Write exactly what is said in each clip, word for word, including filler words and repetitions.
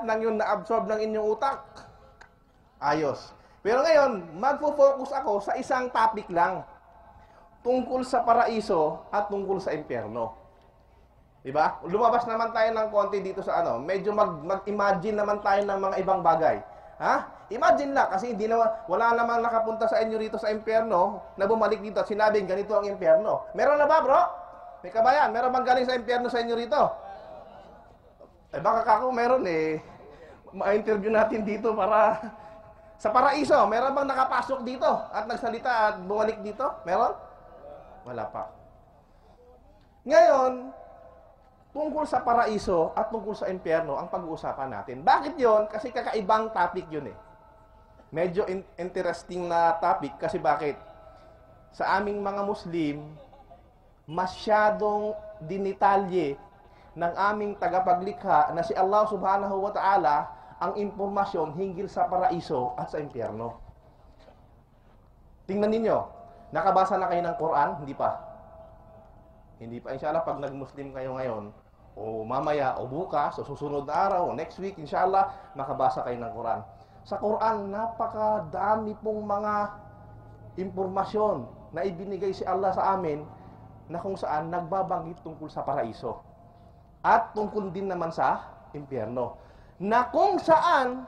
lahat ng yun na-absorb ng inyong utak. Ayos. Pero ngayon, magfo-focus ako sa isang topic lang. Tungkol sa paraiso at tungkol sa impyerno. Diba? Lumabas naman tayo ng konti dito sa ano. Medyo mag-imagine naman tayo ng mga ibang bagay. Ha? Imagine lang, kasi hindi naman, wala namang nakapunta sa inyo rito sa impyerno na bumalik dito at sinabing ganito ang impyerno. Meron na ba, bro? May kabayan, meron bang galing sa impyerno sa inyo rito? Eh, baka kako meron eh. Ma-interview natin dito para sa paraiso. Meron bang nakapasok dito at nagsalita at bumalik dito? Meron? Wala pa. Ngayon, tungkol sa paraiso at tungkol sa impyerno ang pag-uusapan natin. Bakit yon? Kasi kakaibang topic yun eh. Medyo in interesting na topic kasi bakit? Sa aming mga Muslim, masyadong dinitalye ng aming tagapaglikha na si Allah subhanahu wa ta'ala ang impormasyon hinggil sa paraiso at sa impyerno. Tingnan ninyo, nakabasa na kayo ng Quran? Hindi pa. Hindi pa. Inshallah, pag nag-Muslim kayo ngayon, o mamaya, o bukas, o susunod na araw, o next week, inshallah, makabasa kayo ng Quran. Sa Quran, napakadami pong mga impormasyon na ibinigay si Allah sa amin na kung saan nagbabanggit tungkol sa paraiso. At tungkol din naman sa impyerno. Na kung saan,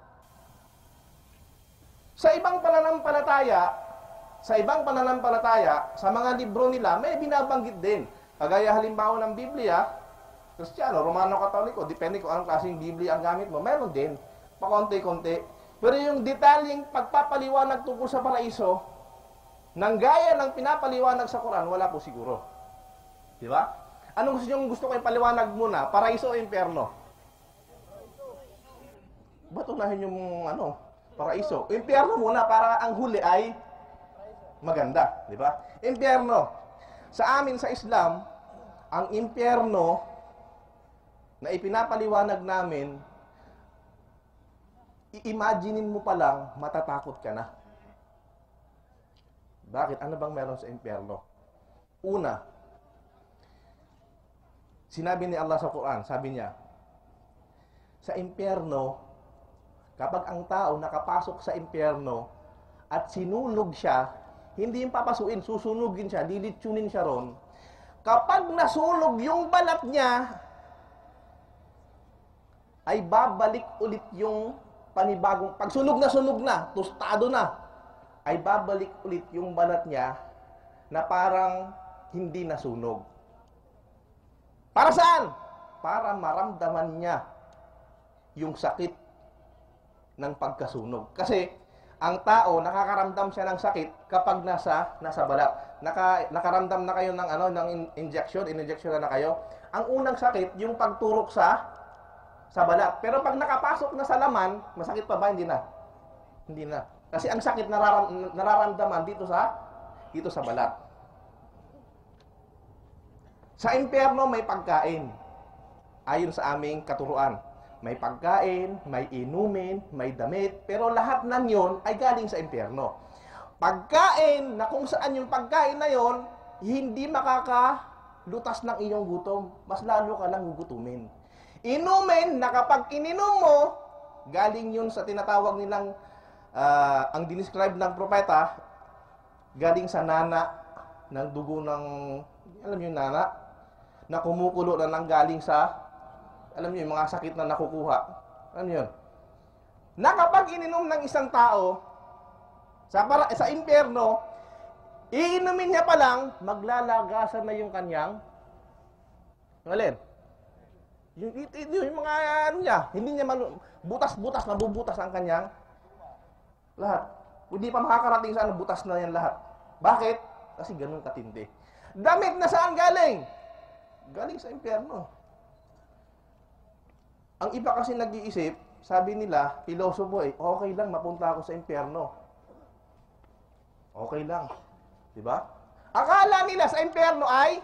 sa ibang pananampalataya, sa ibang pananampalataya, sa mga libro nila, may binabanggit din. Kagaya halimbawa ng Biblia, Kristiyano, Romano, Katoliko, depende kung anong klaseng Biblia ang gamit mo, meron din, pakonti-konti. Pero yung detalyeng pagpapaliwanag tungkol sa paraiso, nang gaya ng pinapaliwanag sa Quran, wala po siguro. Di ba? Anong gusto nyo gusto ko ipaliwanag muna? Paraiso o impyerno? Ba't unahin yung ano, paraiso? Impyerno muna para ang huli ay maganda, di ba? Impyerno. Sa amin sa Islam, ang impyerno na ipinapaliwanag namin, i-imaginein mo pa lang, matatakot ka na. Bakit? Ano bang meron sa impyerno? Una, sinabi ni Allah sa Quran, sabi niya, sa impyerno, kapag ang tao nakapasok sa impyerno at sinulog siya, hindi yung papasuin, susunugin siya, lilitsunin siya ron. Kapag nasulog yung balat niya, ay babalik ulit yung panibagong, pag sunog na sunog na, tostado na, ay babalik ulit yung balat niya na parang hindi nasunog. Para saan? Para maramdaman niya yung sakit ng pagkasunog. Kasi ang tao nakakaramdam siya ng sakit kapag nasa nasa balat. Naka, nakaramdam na kayo ng ano ng injection, injection na, na kayo. Ang unang sakit yung pagturok sa sa balat. Pero pag nakapasok na sa laman, masakit pa ba? Hindi na. Hindi na. Kasi ang sakit nararam, nararamdaman dito sa dito sa balat. Sa impyerno may pagkain. Ayon sa aming katuruan. May pagkain, may inumin, may damit, pero lahat ng yon ay galing sa impyerno. Pagkain, na kung saan yung pagkain na yon, hindi makakalutas ng iyong gutom. Mas lalo ka lang gugutumin. Inumin, na kapag ininom mo, galing yun sa tinatawag nilang, uh, ang dinescribe ng propeta, galing sa nana, ng dugo ng, alam niyo yung nana, na kumukulo na nang galing sa, alam niyo, yung mga sakit na nakukuha. Alam niyo yun? Na kapag ininom ng isang tao, sa, para, sa impyerno, iinumin niya pa lang, maglalagasan na yung kanyang, alin? Yung, yung, yung mga ano niya, hindi niya butas-butas, nabubutas ang kanyang lahat. Hindi pa makakarating sa ano, butas na yan lahat. Bakit? Kasi ganun katindi. Damit na saan galing? Galing sa impyerno. Ang iba kasi nag-iisip, sabi nila, pilosopo eh, okay lang mapunta ako sa impyerno. Okay lang. Diba? Akala nila sa impyerno ay,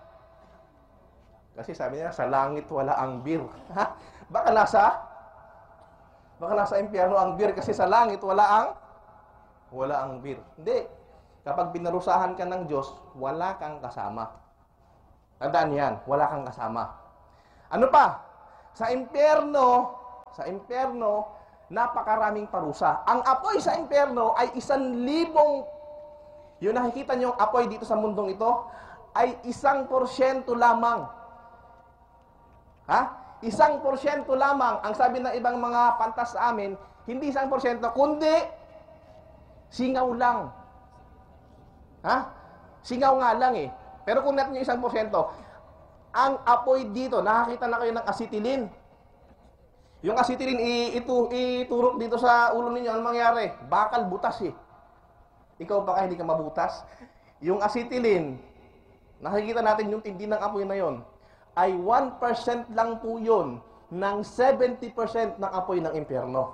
kasi sabi nila, sa langit wala ang bir. Ha? Baka nasa, baka nasa impyerno ang bir kasi sa langit wala ang, wala ang bir. Hindi. Kapag pinarusahan ka ng Diyos, wala kang kasama. Tandaan yan, wala kang kasama. Ano pa? Sa impyerno, Sa impyerno, napakaraming parusa. Ang apoy sa impyerno ay isang libong, yung nakikita niyo yung apoy dito sa mundong ito, ay isang porsyento lamang. Ha? Isang porsyento lamang. Ang sabi ng ibang mga pantas sa amin, hindi isang porsyento, kundi singaw lang. Ha? Singaw nga lang eh. Pero kung natin yung isang porsyento, ang apoy dito, nakakita na kayo ng acetylene. Yung acetylene, itu, iturok dito sa ulo ninyo, ano mangyari? Bakal butas eh. Ikaw baka hindi ka mabutas? Yung acetylene, nakikita natin yung tindi ng apoy na yon, ay one percent lang po yun ng seventy percent ng apoy ng impyerno.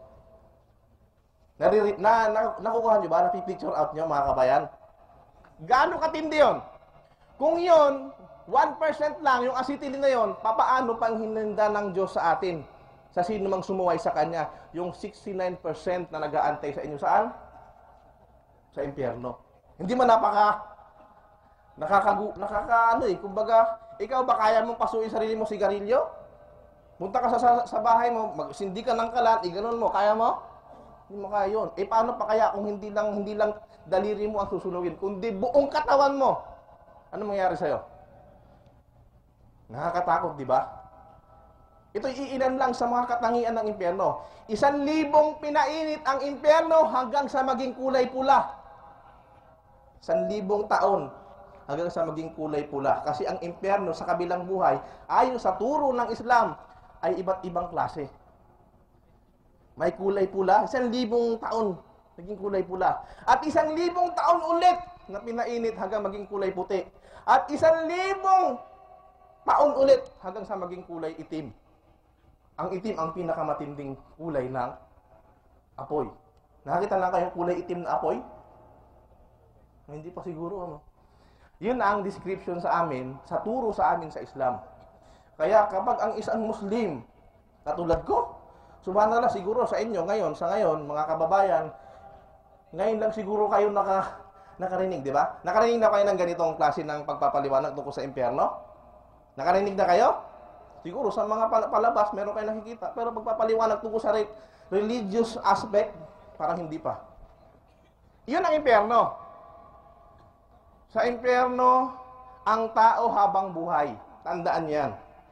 Nariri, na, na, nakukuha nyo ba? Napipicture out nyo mga kabayan? Gaano katindi yun? Kung yun, one percent lang yung acetylene na yun, papaano pang hininda ng Diyos sa atin? Sa sino mang sumuway sa Kanya, yung sixty-nine percent na nag-aantay sa inyo saan? Sa impyerno. Hindi man napaka, nakakagu, nakaka, ano eh, kumbaga, ikaw ba kaya mong pasuin sarili mo sigarilyo? Punta ka sa, sa, sa bahay mo, magsindi ka ng kalat, iganon mo, kaya mo? Hindi mo kaya yun. Eh, paano pa kaya kung hindi lang, hindi lang daliri mo ang susunugin, kundi buong katawan mo? Ano mangyari sa'yo? Nakakatakot, di ba? Ito'y iilan lang sa mga katangian ng impyerno. Isang libong pinainit ang impyerno hanggang sa maging kulay pula. Isang libong taon hanggang sa maging kulay pula. Kasi ang impyerno sa kabilang buhay, ayon sa turo ng Islam, ay iba't ibang klase. May kulay pula, isang libong taon naging kulay pula. At isang libong taon ulit na pinainit hanggang maging kulay puti. At isang libong taon ulit hanggang sa maging kulay itim. Ang itim ang pinakamatinding kulay ng apoy. Nakakita lang kayong kulay itim na apoy? Hindi pa siguro, ano? Yun ang description sa amin, sa turo sa amin sa Islam. Kaya kapag ang isang Muslim, katulad ko, subhanallah, siguro sa inyo ngayon, sa ngayon, mga kababayan, ngayon lang siguro kayo naka, nakarinig, di ba? Nakarinig na kayo ng ganitong klase ng pagpapaliwanag tungkol sa impyerno? Nakarinig na kayo? Siguro sa mga palabas, meron kayo nakikita. Pero pagpapaliwanag tungkol sa religious aspect, parang hindi pa. Yun ang impyerno. Sa impyerno, ang tao habang buhay. Tandaan yan.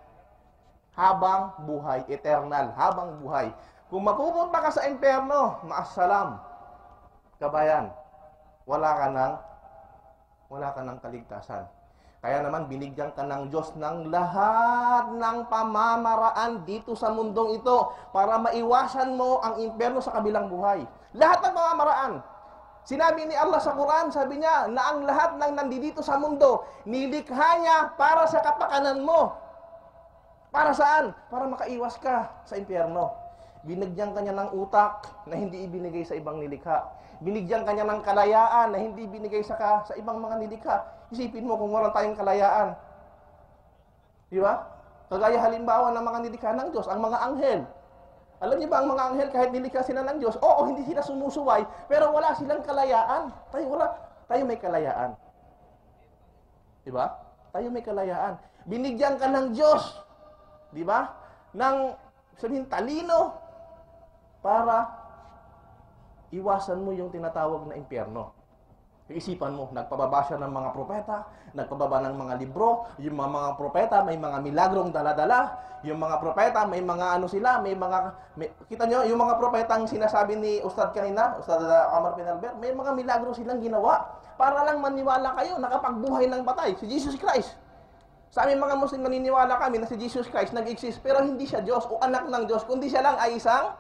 Habang buhay. Eternal. Habang buhay. Kung mapupunta ka sa impyerno, maasalam. Kabayan, wala ka ng, wala ka ng kaligtasan. Kaya naman, binigyan ka ng Diyos ng lahat ng pamamaraan dito sa mundong ito para maiwasan mo ang impyerno sa kabilang buhay. Lahat ng pamamaraan. Sinabi ni Allah sa Quran, sabi niya, na ang lahat ng nandito sa mundo, nilikha niya para sa kapakanan mo. Para saan? Para makaiwas ka sa impyerno. Binigyan ka niya ng utak na hindi ibinigay sa ibang nilikha. Binigyan ka niya ng kalayaan na hindi binigay sa, ka, sa ibang mga nilikha. Isipin mo kung wala tayong kalayaan. Di ba? Kagaya halimbawa ng mga nilikha ng Diyos, ang mga anghel. Alam niyo ba ang mga anghel kahit nilikha sila ng Diyos, oo, hindi sila sumusuway, pero wala silang kalayaan. Tayo wala, tayo may kalayaan. Di ba? Tayo may kalayaan. Binigyan ka ng Diyos, di ba? Ng sabihin talino para iwasan mo yung tinatawag na impyerno. Isipan mo, nagpababa siya ng mga propeta, nagpababa ng mga libro, yung mga, mga propeta may mga milagrong dala-dala, yung mga propeta may mga ano sila, may mga, may, kita nyo, yung mga propetang sinasabi ni Ustad kanina, Ustad Amar Penalber, may mga milagro silang ginawa para lang maniwala kayo, nakapagbuhay ng patay, si Jesus Christ. Sa aming mga Muslim, naniniwala kami na si Jesus Christ nag-exist, pero hindi siya Diyos o anak ng Diyos, kundi siya lang ay isang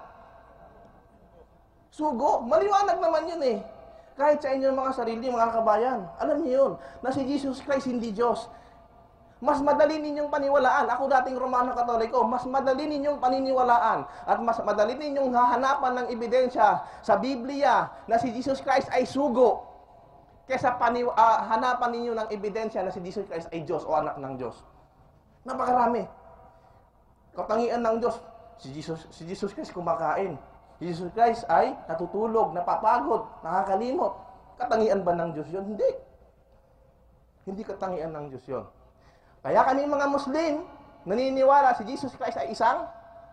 sugo. Maliwanag naman yun eh. Kahit sa inyong mga sarili, mga kabayan, alam niyo yun, na si Jesus Christ hindi Diyos. Mas madali ninyong paniwalaan. Ako dating Romano Katoliko, mas madali ninyong paniniwalaan at mas madali ninyong hahanapan ng ebidensya sa Biblia na si Jesus Christ ay sugo kaysa pani, uh, hanapan ninyo ng ebidensya na si Jesus Christ ay Diyos o anak ng Diyos. Napakarami. Katangian ng Diyos, si Jesus, si Jesus Christ kumakain. Jesus Christ ay natutulog, napapagod, nakakalimot. Katangian ba ng Diyos yun? Hindi. Hindi katangian ng Diyos yun. Kaya kami mga Muslim, naniniwala si Jesus Christ ay isang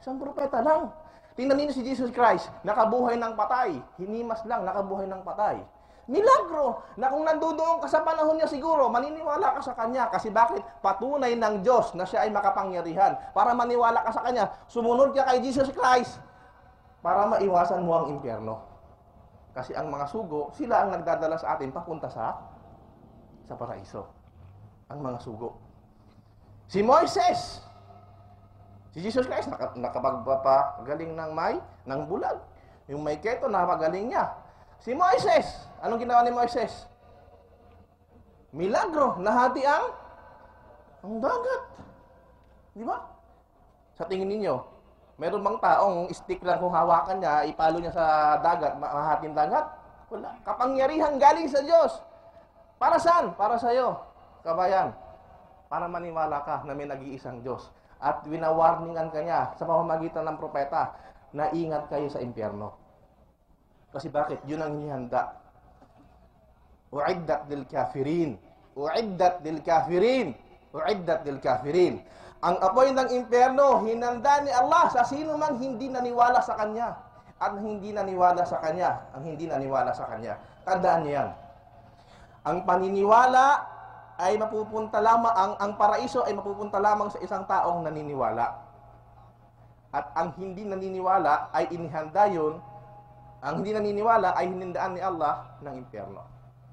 Isang propeta lang. Tingnan ninyo si Jesus Christ, nakabuhay ng patay. Hinimas lang, nakabuhay ng patay. Milagro na kung nandoon ka sa panahon niya siguro, maniniwala ka sa Kanya. Kasi bakit? Patunay ng Diyos na siya ay makapangyarihan. Para maniwala ka sa Kanya, sumunod ka kay Jesus Christ para maiwasan mo ang impyerno. Kasi ang mga sugo, sila ang nagdadala sa atin papunta sa sa paraiso. Ang mga sugo. Si Moises, si Jesus Christ, nak nakapagpapagaling ng may, ng bulag. Yung may keto, napagaling niya. Si Moises, anong ginawa ni Moises? Milagro, nahati ang ang dagat. Di ba? Sa tingin ninyo, meron bang taong stick lang kung hawakan niya, ipalo niya sa dagat, mahahating dagat? Wala. Kapangyarihan galing sa Diyos. Para saan? Para sa'yo, kabayan. Para maniwala ka na may nag-iisang Diyos. At winawarningan ka niya sa pamamagitan ng propeta na ingat kayo sa impyerno. Kasi bakit? Yun ang hinihanda. U'iddat lil kafirin. U'iddat lil kafirin. U'iddat lil kafirin. Ang apoy ng impyerno, hinanda ni Allah sa sino man hindi naniwala sa Kanya. At hindi naniwala sa Kanya. Ang hindi naniwala sa Kanya. Tandaan niyo yan. Ang paniniwala ay mapupunta lamang, ang, ang paraiso ay mapupunta lamang sa isang taong naniniwala. At ang hindi naniniwala ay inihanda yun, ang hindi naniniwala ay hinindaan ni Allah ng impyerno.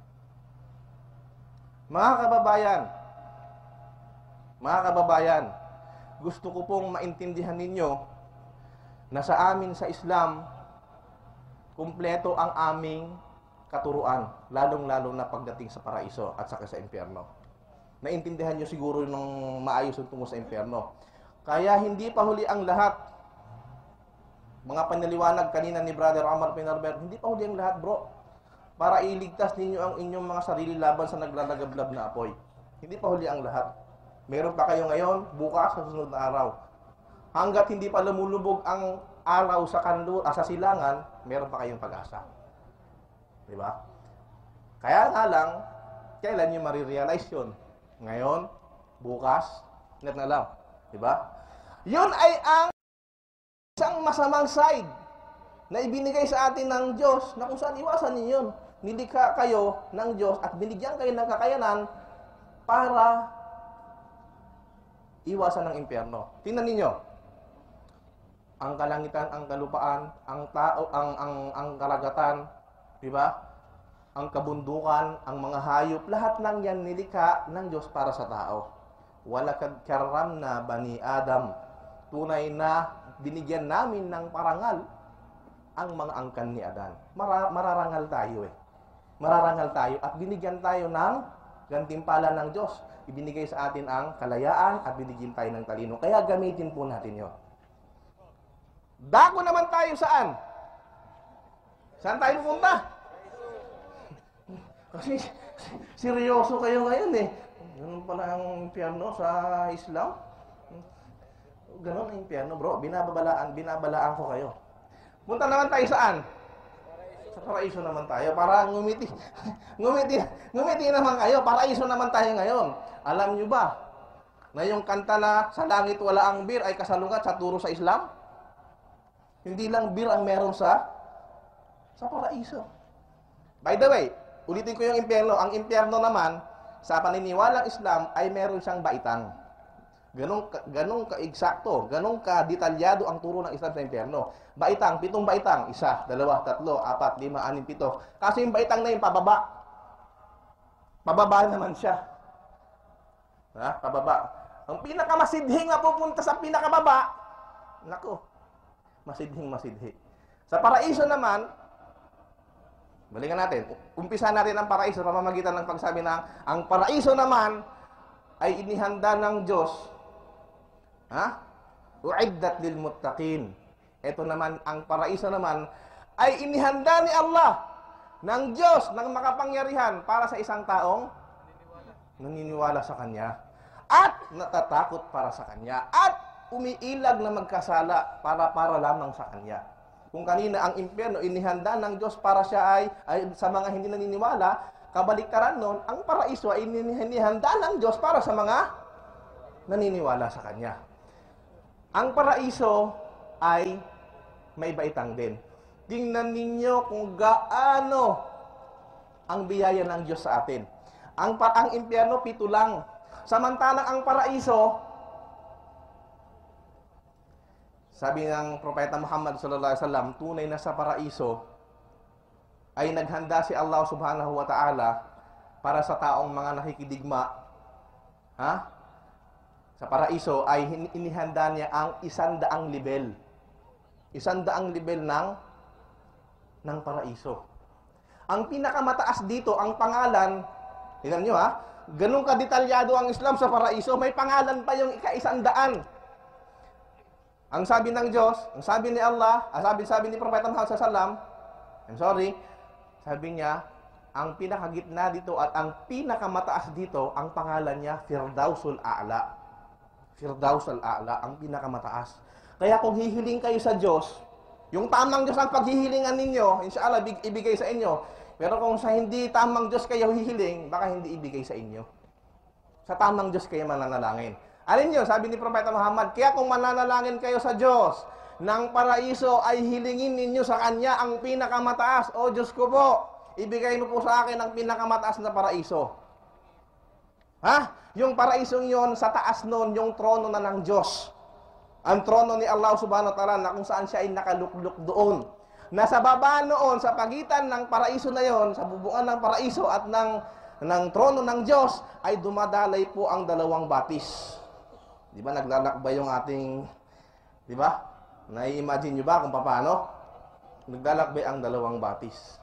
Mga kababayan, mga kababayan, gusto ko pong maintindihan ninyo na sa amin sa Islam, kumpleto ang aming katuruan, lalong-lalo na pagdating sa paraiso at saka sa impyerno. Naintindihan nyo siguro ng maayos yung tungo sa impyerno. Kaya hindi pa huli ang lahat. Mga panaliwanag kanina ni Brother Omar Pinarbert, hindi pa huli ang lahat, bro. Para iligtas ninyo ang inyong mga sarili laban sa naglalagablab na apoy. Hindi pa huli ang lahat. Meron pa kayo ngayon, bukas sa susunod na araw. Hanggat hindi pa lumulubog ang araw sa kanlu, ah, sa silangan, meron pa kayong pag-asa. Diba? Kaya nga lang, kailan nyo marirealize yun? Ngayon, bukas, net na lang. Diba? Yun ay ang isang masamang side na ibinigay sa atin ng Diyos na kung saan iwasan niyo yun. Nilikha kayo ng Diyos at binigyan kayo ng kakayanan para iwasan ng impyerno. Tingnan ninyo. Ang kalangitan, ang kalupaan, ang tao, ang ang ang karagatan, di ba? Ang kabundukan, ang mga hayop, lahat ng yan nilikha ng Diyos para sa tao. Walakad karramna bani Adam. Tunay na binigyan namin ng parangal ang mga angkan ni Adan. Mara, mararangal tayo eh. Mararangal tayo at binigyan tayo ng gantimpala ng Diyos. Ibinigay sa atin ang kalayaan at binigyan tayo ng talino. Kaya gamitin po natin yun. Dako naman tayo saan? Saan tayo pupunta? Kasi seryoso kayo ngayon eh. Ganun pala ang impyerno sa Islam. Ganun ang impyerno, bro. Binababalaan, binabalaan ko kayo. Punta naman tayo saan? Sa paraiso naman tayo. Para ngumiti. ngumiti, ngumiti naman kayo. Paraiso naman tayo ngayon. Alam nyo ba na yung kanta na sa langit wala ang bir ay kasalungat sa turo sa Islam? Hindi lang bir ang meron sa sa paraiso. By the way, ulitin ko yung impyerno. Ang impyerno naman, sa paniniwalang Islam, ay meron siyang baitang. Ganong, ganong ka-eksakto, ganong ka-detalyado ang turo ng Islam sa impyerno. Baitang, pitong baitang. Isa, dalawa, tatlo, apat, lima, anim, pito. Kasi yung baitang na yun, pababa. Pababa naman siya. Ha? Pababa. Ang pinakamasidhi nga pupunta sa pinakababa, nako, masidhing masidhi. Sa paraiso naman, balikan natin. Umpisa natin ang paraiso sa pamamagitan ng pagsabi ng ang paraiso naman ay inihanda ng Diyos. Ha? U'iddat lil muttaqin. Ito naman, ang paraiso naman ay inihanda ni Allah ng Diyos ng makapangyarihan para sa isang taong naniniwala sa Kanya at natatakot para sa Kanya at umiilag na magkasala para para lamang sa Kanya. Kung kanina ang impyerno inihanda ng Diyos para siya ay, ay sa mga hindi naniniwala, kabaliktaran nun, ang paraiso ay inihanda ng Diyos para sa mga naniniwala sa Kanya. Ang paraiso, ay may baitang din. Tingnan ninyo kung gaano ang biyaya ng Diyos sa atin. Ang, ang impyerno, pito lang. Samantalang ang paraiso, sabi ng Propeta Muhammad sallallahu alaihi wasallam, tunay na sa paraiso ay naghanda si Allah subhanahu wa ta'ala para sa taong mga nakikidigma. Ha? Sa paraiso ay inihanda niya ang isandaang level. Isandaang level ng ng paraiso. Ang pinakamataas dito, ang pangalan, tingnan nyo ha, ganun kadetalyado ang Islam sa paraiso, may pangalan pa yung ika-isandaan. Ang sabi ng Diyos, ang sabi ni Allah, ang sabi, sabi ni Propeta Muhammad sallallahu alaihi wasallam, I'm sorry, sabi niya, ang pinakagitna dito at ang pinakamataas dito, ang pangalan niya, Firdausul A'la. Firdausul A'la, ang pinakamataas. Kaya kung hihiling kayo sa Diyos, yung tamang Diyos ang paghihilingan ninyo, inshallah, ibigay sa inyo. Pero kung sa hindi tamang Diyos kayo hihiling, baka hindi ibigay sa inyo. Sa tamang Diyos kayo mananalangin. Alin yun? Sabi ni Propeta Muhammad, kaya kung mananalangin kayo sa Diyos, ng paraiso ay hilingin ninyo sa Kanya ang pinakamataas. O Diyos ko po, ibigay mo po sa akin ang pinakamataas na paraiso. Ha? Yung paraisong yon sa taas nun, yung trono na ng Diyos. Ang trono ni Allah subhanahu wa ta'ala na kung saan siya ay nakalukluk doon. Nasa baba noon, sa pagitan ng paraiso na yon, sa bubuan ng paraiso at ng, ng trono ng Diyos, ay dumadalay po ang dalawang batis. Di ba naglalakbay yung ating, di ba? Nai-imagine nyo ba kung paano? Naglalakbay ang dalawang batis.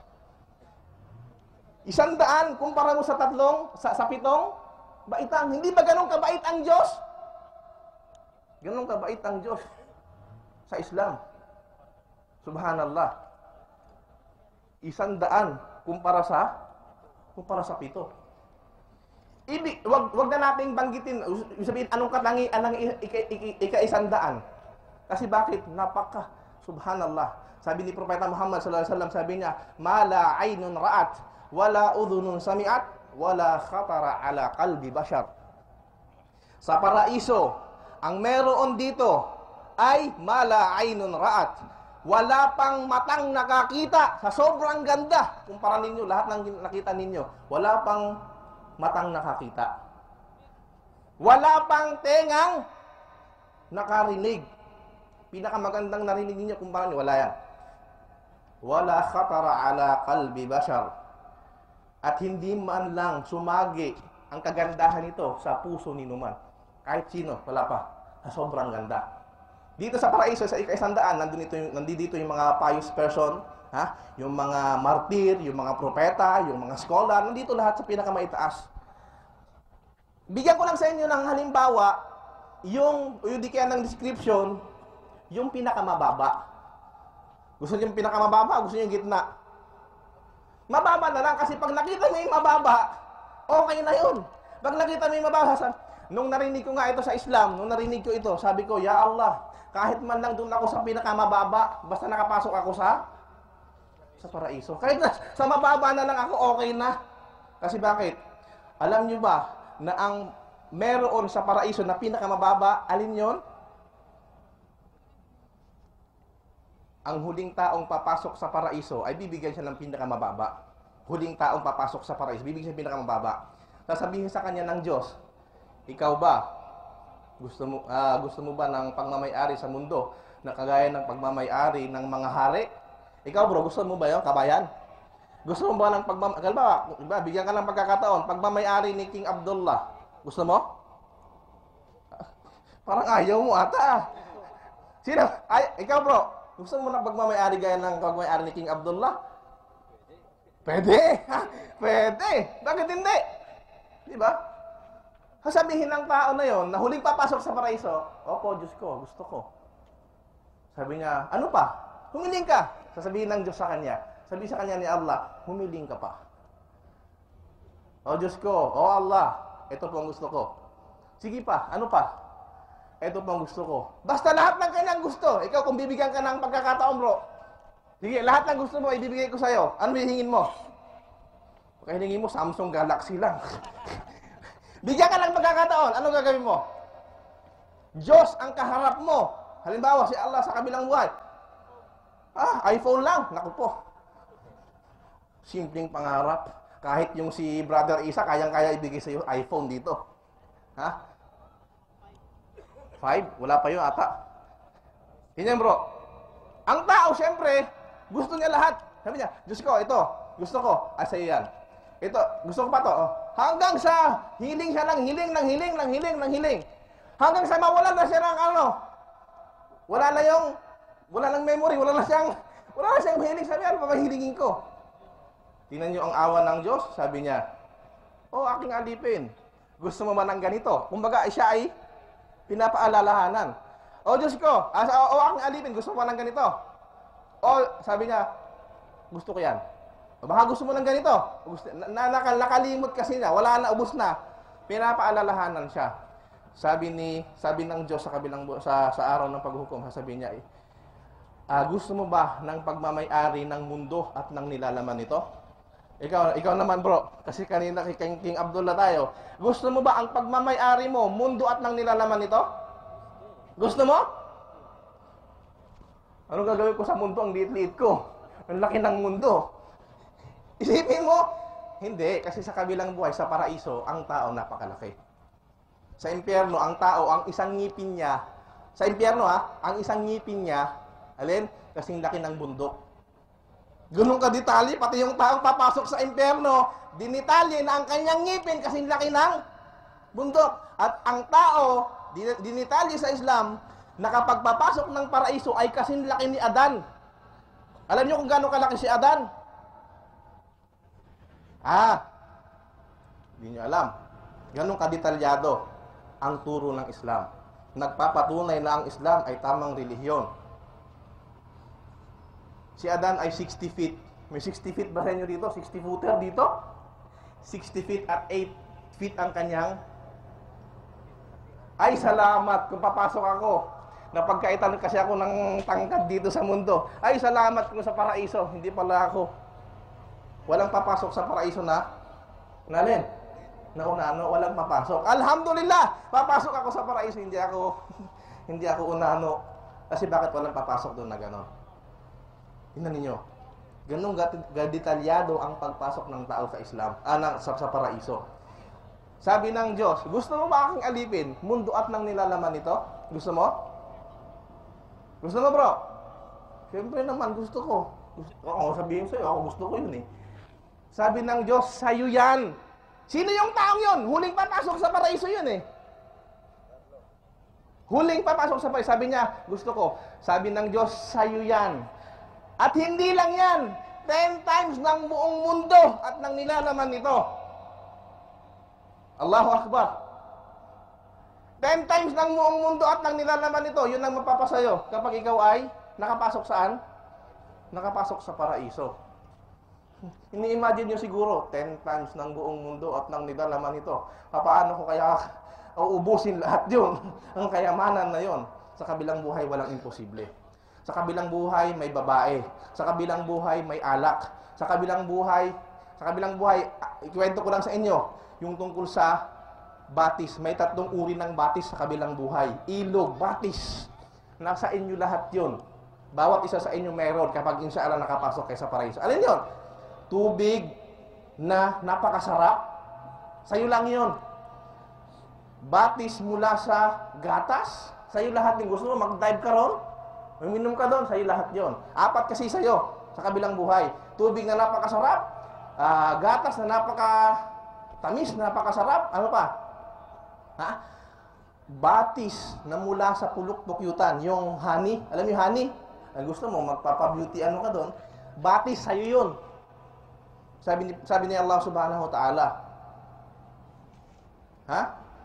Isang daan, kumpara mo sa tatlong, sa, sa pitong, baitang. Hindi ba ganun kabait ang Diyos? Ganun kabait ang Diyos sa Islam. Subhanallah. Isang daan kumpara sa kumpara sa pito. Ibig, wag wag na nating banggitin, sabihin anong katangi anong ika-isang daan. Kasi bakit? Napaka subhanallah. Sabi ni Propeta Muhammad sallallahu alaihi wasallam, sabi niya, "Mala aynun ra'at, wala udhunun sami'at, wala khatara ala qalbi bashar." Sa paraiso, ang meron dito ay mala aynun ra'at. Wala pang matang nakakita sa sobrang ganda. Kumpara ninyo, lahat ng nakita ninyo, wala pang matang nakakita. Wala pang tengang nakarinig. Pinakamagandang narinig ninyo, kumpara ninyo, wala yan. Wala khatara ala qalbi bashar. At hindi man lang sumagi ang kagandahan nito sa puso ni numan. Kahit sino, wala pa. Sa sobrang ganda. Dito sa paraiso, sa ika-isandaan, nandito yung, nandito yung mga pious person, ha? Yung mga martir, yung mga propeta, yung mga scholar, nandito lahat sa pinakamaitaas. Bigyan ko lang sa inyo ng halimbawa, yung, yung di kaya ng description, yung pinakamababa. Gusto niyo yung pinakamababa, gusto niyo yung gitna. Mababa na lang kasi pag nakita mo yung mababa, okay na yun. Pag nakita mo yung mababa, sabi, nung narinig ko nga ito sa Islam, nung narinig ko ito, sabi ko, Ya Allah, kahit man lang doon ako sa pinakamababa, basta nakapasok ako sa sa paraiso. Kahit na, sa mababa na lang ako, okay na. Kasi bakit? Alam nyo ba na ang meron sa paraiso na pinakamababa, alin yon? Ang huling taong papasok sa paraiso ay bibigyan siya ng pinakamababa. Huling taong papasok sa paraiso, bibigyan siya ng pinakamababa. Sasabihin sa kanya ng Diyos, ikaw ba, gusto mo, uh, gusto mo ba ng pagmamay-ari sa mundo na kagaya ng pagmamay-ari ng mga hari? Ikaw bro, gusto mo ba yun, kabayan? Gusto mo ba ng pagmamay... Kalba, diba, bigyan ka ng pagkakataon, pagmamay-ari ni King Abdullah. Gusto mo? Parang ayaw mo ata. Sino? Ay, ikaw bro, gusto mo ng pagmamay-ari gaya ng pagmamay-ari ni King Abdullah? Pwede. Pwede. Bakit hindi? Diba? Sasabihin ng tao na yon, na huling papasok sa paraiso, opo, Diyos ko, gusto ko. Sabi niya, ano pa? Humiling ka. Sasabihin ng Diyos sa kanya. Sabi sa kanya ni Allah, humiling ka pa. O Diyos ko, o Allah, ito po ang gusto ko. Sige pa, ano pa? Ito po ang gusto ko. Basta lahat ng kanyang gusto. Ikaw, kung bibigyan ka ng pagkakataon, bro, sige, lahat ng gusto mo, ibibigay ko sa'yo. Ano hihingin mo? Pagka hiningin mo, Samsung Galaxy lang. Bigyan ka lang pagkakataon. Anong gagawin mo? Diyos ang kaharap mo. Halimbawa, si Allah sa kabilang buhay. Ah, iPhone lang. Naku po. Simpleng pangarap. Kahit yung si Brother Isa, kayang-kaya ibigay sa iyo iPhone dito. Ha? Five? Wala pa yun ata. Yan bro. Ang tao, syempre, gusto niya lahat. Sabi niya, Diyos ko, ito, gusto ko. Ah, sa'yo yan. Ito, gusto ko pa to. Oh. Hanggang sa hiling siya lang, hiling, ng hiling, ng hiling, ng hiling. Hanggang sa mawalan na siya ng ano. Wala na yung, wala nang memory, wala na siyang, wala na siyang hiling. Sabi, ano pa mahilingin ko? Tingnan niyo ang awa ng Diyos. Sabi niya, oh, aking alipin. Gusto mo man ng ganito? Kumbaga, siya ay pinapaalalahanan. O Diyos ko, asa, o aking alipin, gusto mo man ng ganito? O, sabi niya, gusto ko yan. O baka gusto mo ng ganito? Gusto, na, na, nakalimot kasi niya, wala na, ubos na. Pinapaalalahanan siya. Sabi ni, sabi ng Diyos sa kabilang sa sa araw ng paghuhukom, sasabihin niya, ah, gusto mo ba ng pagmamay-ari ng mundo at ng nilalaman nito? Ikaw, ikaw naman bro, kasi kanina kay King, King Abdullah tayo. Gusto mo ba ang pagmamay-ari mo, mundo at ng nilalaman nito? Gusto mo? Ano gagawin ko sa mundo? Ang liit-liit ko. Ang laki ng mundo. Isipin mo, hindi, kasi sa kabilang buhay, sa paraiso, ang tao napakalaki. Sa impyerno, ang tao, ang isang ngipin niya, sa impyerno ha, ang isang ngipin niya, alin? Kasing laki ng bundok. Ganun ka detalye, pati yung taong papasok sa impyerno, dinitalye na ang kanyang ngipin kasing laki ng bundok. At ang tao, dinitalye sa Islam, na kapag papasok ng paraiso ay kasing laki ni Adan. Alam niyo kung gaano kalaki si Adan? Ah, hindi niyo alam. Ganun kadetalyado ang turo ng Islam. Nagpapatunay na ang Islam ay tamang relihiyon. Si Adan ay sixty feet. May sixty feet ba sa inyo dito? sixty footer dito? sixty feet at eight feet ang kanyang. Ay, salamat kung papasok ako. Napagkaitan kasi ako ng tangkad dito sa mundo. Ay, salamat kung sa paraiso. Hindi pala ako. Walang papasok sa paraiso na, nalin? Naunano, walang papasok. Alhamdulillah, papasok ako sa paraiso, hindi ako hindi ako unano. Kasi bakit walang papasok doon na gano'n? Tingnan ninyo. Ganun gadetalyado ang pagpasok ng tao sa Islam, ah, ng, sa, sa paraiso. Sabi ng Diyos, gusto mo ba aking alipin? Mundo at ng nilalaman nito? Gusto mo? Gusto mo bro? Siyempre naman, gusto ko. Gusto, oo, sabihin sa'yo, ako gusto ko yun eh. Sabi ng Diyos, sa'yo yan. Sino yung taong yun? Huling papasok sa paraiso yun eh. Huling papasok sa paraiso. Sabi niya, gusto ko. Sabi ng Diyos, sa'yo yan. At hindi lang yan. Ten times ng buong mundo at ng nilalaman nito. Allahu Akbar. Ten times ng buong mundo at ng nilalaman nito. Yun ang mapapasayo kapag ikaw ay nakapasok saan? Nakapasok sa paraiso. Ini-imagine nyo siguro, ten times ng buong mundo at ng nilalaman nito. Paano ko kaya uubusin lahat yun? Ang kayamanan na yon. Sa kabilang buhay, walang imposible. Sa kabilang buhay, may babae. Sa kabilang buhay, may alak. Sa kabilang buhay, sa kabilang buhay, ikwento ko lang sa inyo, yung tungkol sa batis. May tatlong uri ng batis sa kabilang buhay. Ilog, batis. Nasa inyo lahat yon. Bawat isa sa inyo meron kapag inshallah nakapasok kayo sa paraiso. Alin yon? Tubig na napakasarap. Sa'yo lang yon. Batis mula sa gatas. Sa'yo lahat yung gusto mo. Mag-dive ka ron. Uminom ka doon. Sa'yo lahat yon. Apat kasi sa'yo sa kabilang buhay. Tubig na napakasarap. Uh, gatas na napaka-tamis, napakasarap. Ano pa? Ha? Batis na mula sa pulok-pukyutan. Yung honey. Alam mo yung honey? Ang gusto mo, magpapa-beauty ano ka doon. Batis, sa'yo yun. Sabi ni, sabi ni Allah subhanahu wa ta'ala. Ha?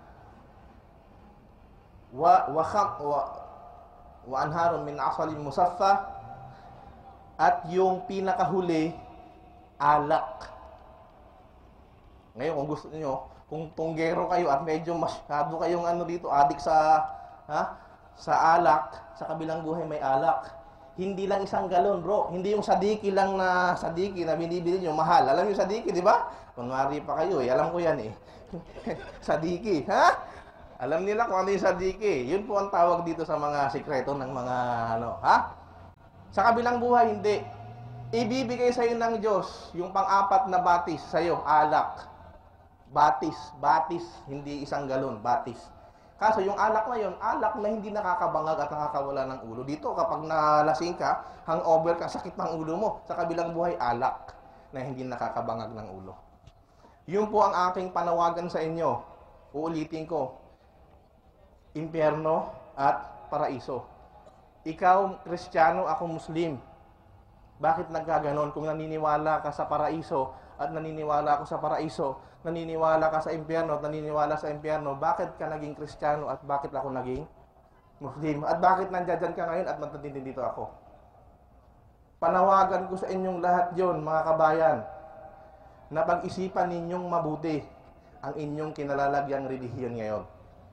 Wa, wa, wa, wa anharun min asalin musaffa. At yung pinakahuli, alak. Ngayon, kung gusto niyo, kung tunggero kayo at medyo masyado kayong ano dito, adik sa, ha? Sa alak, sa kabilang buhay may alak. Hindi lang isang galon, bro. Hindi yung sadiki lang na sadiki na binibili nyo, mahal. Alam yung sadiki, di ba? Kunwari pa kayo, eh. Alam ko yan, eh. Sadiki, ha? Alam nila kung ano yung sadiki. Yun po ang tawag dito sa mga sikreto ng mga ano, ha? Sa kabilang buhay, hindi. Ibibigay sa iyo ng Diyos yung pang-apat na batis sa iyo, alak. Batis, batis, hindi isang galon, batis. Kaso yung alak na yun, alak na hindi nakakabangag at nakakawala ng ulo. Dito, kapag nalasing ka, hangover ka, sakit ng ulo mo. Sa kabilang buhay, alak na hindi nakakabangag ng ulo. Yun po ang aking panawagan sa inyo. Uulitin ko. Impyerno at paraiso. Ikaw, Kristiyano, ako Muslim. Bakit nagkaganon? Kung naniniwala ka sa paraiso at naniniwala ako sa paraiso, naniniwala ka sa impyerno at naniniwala sa impyerno, bakit ka naging Kristiyano at bakit ako naging Muslim? At bakit nandiyan ka ngayon at matutindin dito ako? Panawagan ko sa inyong lahat yon, mga kabayan, na pag-isipan ninyong mabuti ang inyong kinalalagyang relihiyon ngayon.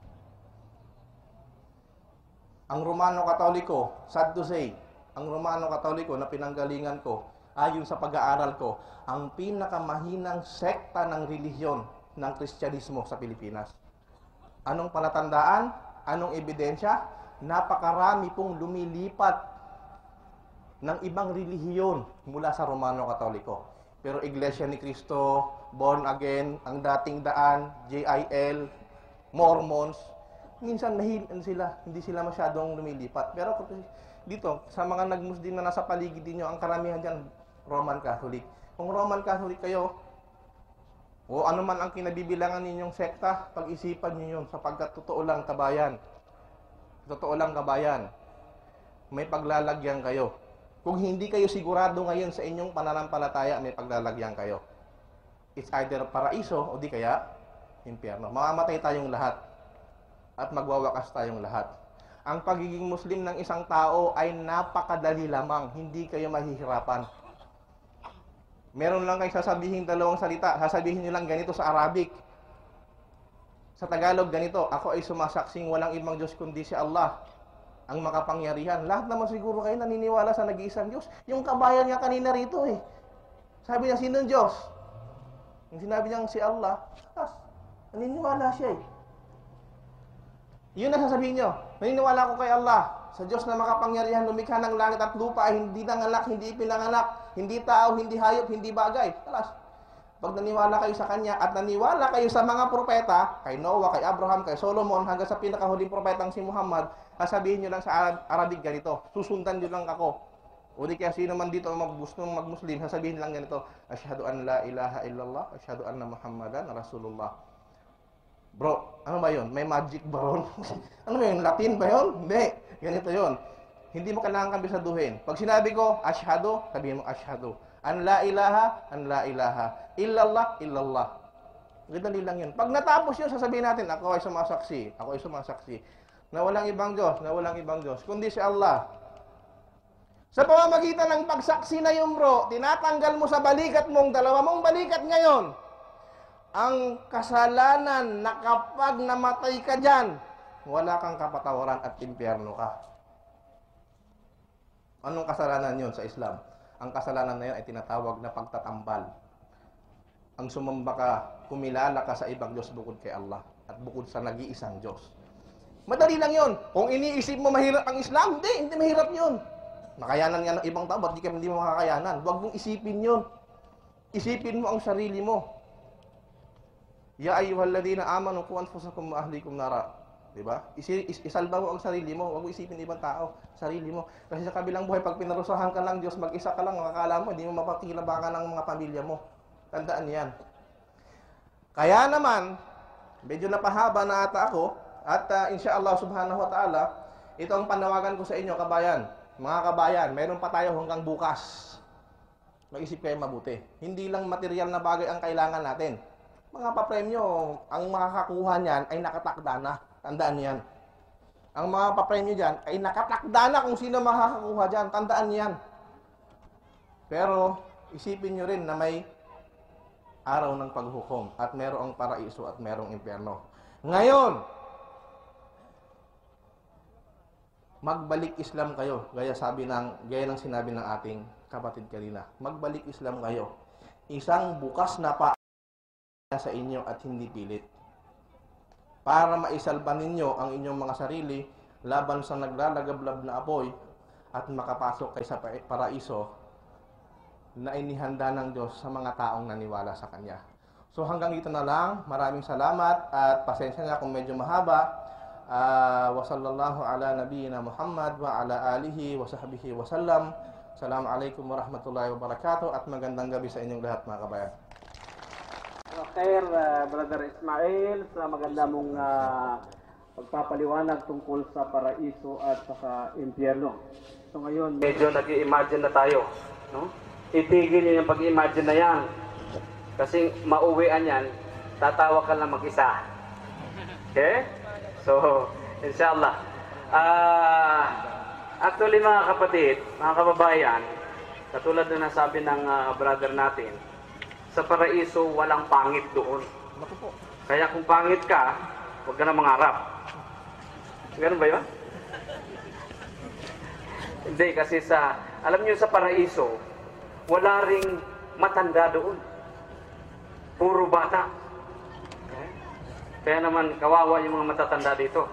Ang Romano Katoliko, sad to say, ang Romano Katoliko na pinanggalingan ko, ayon sa pag-aaral ko, ang pinakamahinang sekta ng relihiyon ng Kristyanismo sa Pilipinas. Anong palatandaan? Anong ebidensya? Napakarami pong lumilipat ng ibang relihiyon mula sa Romano Katoliko. Pero Iglesia ni Cristo, Born Again, ang dating daan, J I L, Mormons, minsan nahihilan sila, hindi sila masyadong lumilipat. Pero dito, sa mga nag-Muslim na nasa paligid niyo, ang karamihan dyan, Roman Catholic. Kung Roman Catholic kayo, o ano man ang kinabibilangan ninyong sekta, pag-isipan niyo yun, sapagkat totoo lang kabayan. Totoo lang kabayan, may paglalagyan kayo. Kung hindi kayo sigurado ngayon sa inyong pananampalataya, may paglalagyan kayo. It's either paraiso o di kaya impyerno. Mamamatay tayong lahat. At magwawakas tayong lahat. Ang pagiging Muslim ng isang tao ay napakadali lamang. Hindi kayo mahihirapan. Meron lang kayo sasabihin dalawang salita. Sasabihin nyo lang ganito sa Arabic. Sa Tagalog ganito, ako ay sumasaksing walang ibang Diyos kundi si Allah, ang makapangyarihan. Lahat naman siguro kayo naniniwala sa nag-iisang Diyos. Yung kabayan niya kanina rito eh. Sabi niya, sinong Diyos? Yung sinabi niyang si Allah, naniniwala siya eh. Yun na sasabihin nyo, naniniwala ko kay Allah, sa Diyos na makapangyarihan, lumikha ng langit at lupa, hindi nanganak, hindi pinanganak, hindi tao, hindi hayop, hindi bagay. Alas, pag naniwala kayo sa Kanya at naniwala kayo sa mga propeta, kay Noah, kay Abraham, kay Solomon, hanggang sa pinakahuling propetang si Muhammad, sasabihin nyo lang sa Arabic ganito, susundan nyo lang ako. O di kaya sino man dito mag gustong mag-Muslim, sasabihin lang ganito, Asyhadu an la ilaha illallah, asyhadu anna Muhammadan Rasulullah. Bro, ano ba yun? May magic ba ron? Ano ba yun? Latin ba yun? Hindi. Ganito yun. Hindi mo kailangan kabisaduhin. Pag sinabi ko, asyhadu, sabihin mo, asyhadu. An la ilaha, an la ilaha. Illallah, illallah. Gadali lang yun. Pag natapos yun, sasabihin natin, ako ay sumasaksi. Ako ay sumasaksi. Na walang ibang Diyos, na walang ibang Diyos. Kundi si Allah. Sa pamamagitan ng pagsaksi na yun, bro, tinatanggal mo sa balikat mong, dalawa mong balikat ngayon, ang kasalanan na kapag namatay ka dyan, wala kang kapatawaran at impyerno ka. Anong kasalanan yun sa Islam? Ang kasalanan na yun ay tinatawag na pagtatambal. Ang sumamba ka, kumilala ka sa ibang Diyos bukod kay Allah at bukod sa nag-iisang Diyos. Madali lang yun. Kung iniisip mo mahirap ang Islam, hindi, hindi mahirap yun. Makayanan nga ng ibang tao, ba't di ka hindi mo makakayanan? Huwag mong isipin yun. Isipin mo ang sarili mo. Ya ayyuhalladhina amanu qu anfusakum wa ahlikum nara. 'Di ba? Isi, is, isalba mo ang sarili mo, huwag mo isipin ibang tao, sarili mo. Kasi sa kabilang buhay pag pinarusahan ka lang Diyos, mag-isa ka lang, makakala mo hindi mo mapakilabakan ng mga pamilya mo. Tandaan 'yan. Kaya naman, medyo napahaba na ata ako at uh, inshallah subhanahu wa ta'ala, ito ang panawagan ko sa inyo kabayan. Mga kabayan, meron pa tayo hanggang bukas. Mag-isip kayo mabuti. Hindi lang material na bagay ang kailangan natin. Mga papremyo, ang makakakuha niyan ay nakatakda na. Tandaan niyan. Ang mga papremyo dyan ay nakatakda na kung sino makakakuha dyan. Tandaan niyan. Pero, isipin nyo rin na may araw ng paghukom at merong paraiso at merong impyerno. Ngayon, magbalik Islam kayo. Gaya sabi ng, gaya ng sinabi ng ating kapatid kanina. Magbalik Islam kayo. Isang bukas na pa sa inyo at hindi pilit. para maisalba ninyo ang inyong mga sarili laban sa naglalagablab na apoy at makapasok kay sa paraiso na inihanda ng Diyos sa mga taong naniwala sa Kanya. So hanggang dito na lang. Maraming salamat at pasensya na kung medyo mahaba. Uh, wa sallallahu ala nabiyyina Muhammad wa ala alihi wa sahbihi wa sallam. Assalamualaikum warahmatullahi wabarakatuh at magandang gabi sa inyong lahat, mga kabayan. Okay, uh, Brother Ismail, sa maganda mong uh, pagpapaliwanag tungkol sa paraiso at saka impyerno. So ngayon, medyo nag-i-imagine na tayo, no? Itigil niyo yung pag-i-imagine na yan. Kasi mauwian yan, tatawa ka lang mag-isa. Okay? So, inshallah. Ah... Uh, Actually, mga kapatid, mga kababayan, katulad na nasabi ng uh, brother natin, sa paraiso, walang pangit doon. Kaya kung pangit ka, huwag ka na mangarap. Ganun ba yun? Hindi, kasi sa, alam niyo sa paraiso, wala ring matanda doon. Puro bata. Okay? Kaya naman, kawawa yung mga matatanda dito.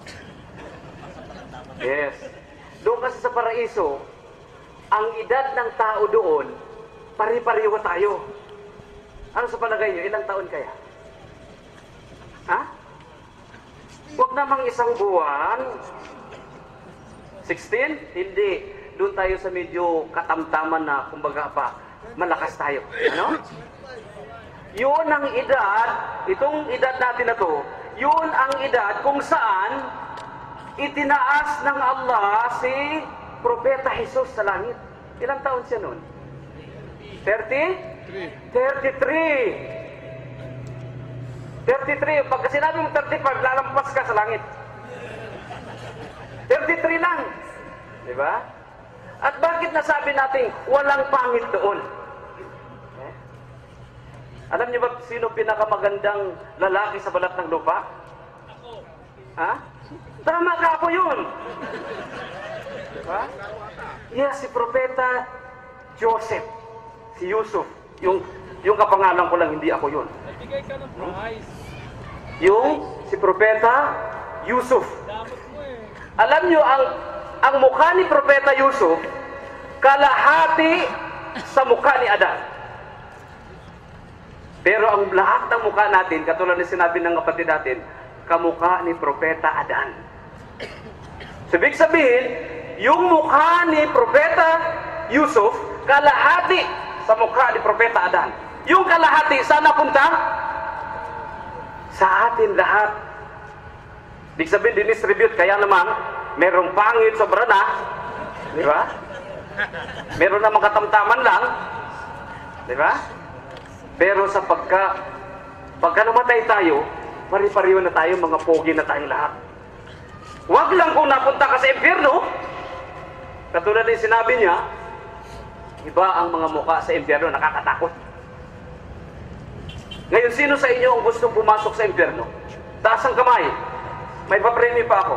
Yes. Doon kasi sa paraiso, ang edad ng tao doon, pari-pariwa tayo. Ano sa palagay niyo? Ilang taon kaya? Ha? Huwag namang isang buwan. sixteen? Hindi. Doon tayo sa medyo katamtaman na, kumbaga pa, malakas tayo. Ano? Yun ang edad, itong edad natin na to, yun ang edad kung saan itinaas ng Allah si Propeta Jesus sa langit. Ilang taon siya noon? thirty? thirty-three. thirty-three. Pagka sinabi mo thirty-five, lalampas ka sa langit. thirty-three lang. Diba? At bakit nasabi natin walang pangit doon? Eh? Alam niyo ba sino pinakamagandang lalaki sa balat ng lupa? Ako. Ha? Tama ka, ako yun. Diba? Yes, si Propeta Joseph. Si Yusuf. Yung, yung kapangalan ko lang, hindi ako yun. Nagbigay ka ng prize. Yung si Propeta Yusuf. Dapat mo eh. Alam nyo, ang, ang mukha ni Propeta Yusuf, kalahati sa mukha ni Adan. Pero ang lahat ng mukha natin, katulad na sinabi ng kapatid natin, kamukha ni Propeta Adan. So, ibig sabihin, yung mukha ni Propeta Yusuf, kalahati sa mukha ni Propeta Adan. Yung kalahati, saan napunta? Sa atin lahat. Ibig sabihin, dinistribute. Kaya naman, merong pangit sobra na. Di ba? Meron namang katamtaman lang. Di ba? Pero sa pagka, pagka namatay tayo, pari-pariwa na tayo, mga pogi na tayong lahat. Huwag lang kung napunta ka sa impyerno. Katulad din sinabi niya, iba ang mga mukha sa impyerno, nakakatakot. Ngayon, sino sa inyo ang gustong pumasok sa impyerno? Taas ang kamay. May papremyo pa ako.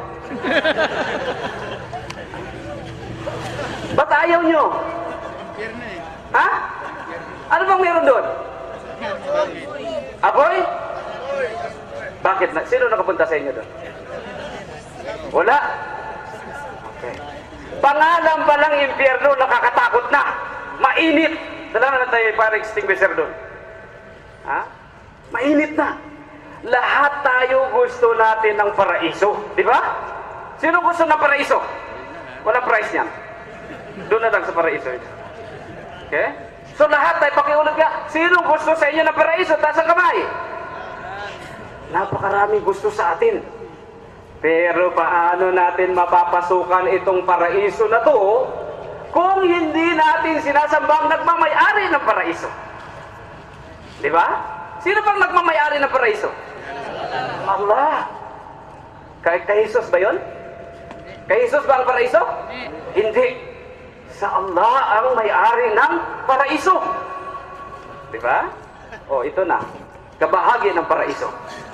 Ba't ayaw nyo? Ha? Ano bang meron doon? Apoy? Bakit? Na? Sino nakapunta sa inyo doon? Wala? Okay. Pangalan pa lang impyerno, nakakatakot na. Mainit. Dala na tayo para extinguisher doon. Ha? Mainit na. Lahat tayo gusto natin ng paraiso. Di ba? Sino gusto ng paraiso? Wala price niyan. Doon na lang sa paraiso. Okay? So lahat tayo, pakiulit ka, sino gusto sa inyo ng paraiso? Taas ang kamay. Napakaraming gusto sa atin. Pero paano natin mapapasukan itong paraiso na to kung hindi natin sinasambang nagmamayari ng paraiso? Di ba? Sino bang nagmamayari ng paraiso? Allah. Kay, kay Jesus ba yun? Kay Jesus ba ang paraiso? Hindi. Sa Allah ang may-ari ng paraiso. Di ba? O, ito na. Kabahagi ng paraiso.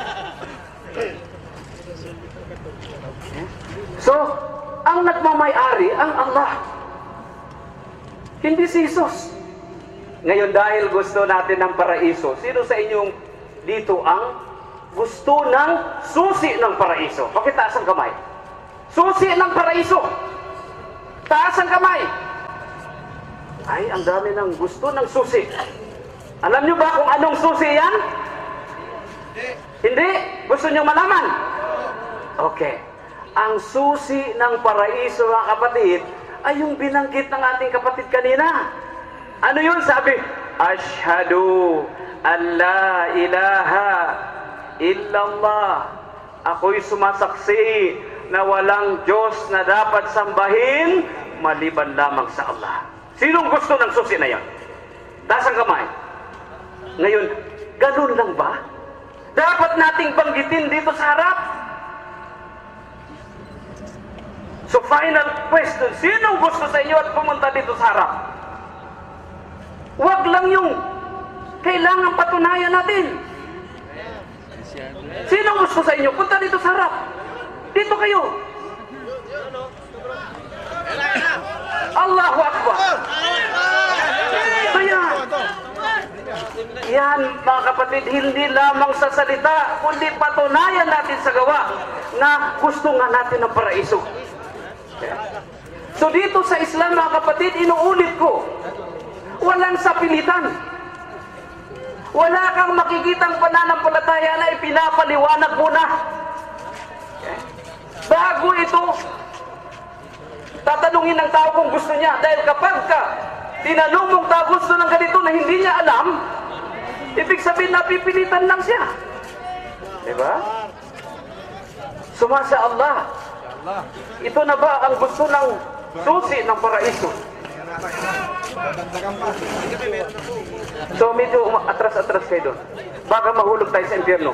So, ang nagmamay-ari, ang Allah. Hindi si Jesus. Ngayon, dahil gusto natin ng paraiso, sino sa inyong dito ang gusto ng susi ng paraiso. Pakitaas ang kamay. Susi ng paraiso. Taas ang kamay. Ay, ang dami ng gusto ng susi. Alam nyo ba kung anong susi yan? Hindi? Gusto nyo malaman? Okay. Ang susi ng paraiso, mga kapatid, ay yung binanggit ng ating kapatid kanina. Ano yun? Sabi, Ashhadu an la ilaha illallah. Ako'y sumasaksi na walang Diyos na dapat sambahin maliban lamang sa Allah. Sinong gusto ng susi na yan? Taas ang kamay. Ngayon, ganun lang ba? Dapat nating banggitin dito sa harap. So final question, sinong gusto sa inyo at pumunta dito sa harap? Huwag lang yung kailangan patunayan natin. Sinong gusto sa inyo? Punta dito sa harap. Dito kayo. Allahu Akbar. Kaya, yan mga kapatid, hindi lamang sa salita, kundi patunayan natin sa gawa na gusto nga natin ng paraiso. So dito sa Islam mga kapatid, inuulit ko, walang sapilitan. Wala kang makikitang pananampalataya na ipinapaliwanag mo na. Bago ito, tatanungin ng tao kung gusto niya. Dahil kapag ka tinanong mong tao gusto ng ganito na hindi niya alam, ibig sabihin napipilitan lang siya. Diba? Sumasa Allah. Ito na ba ang gusto ng susi ng paraiso? So medyo atras-atras kayo doon. Baka mahulog tayo sa impyerno.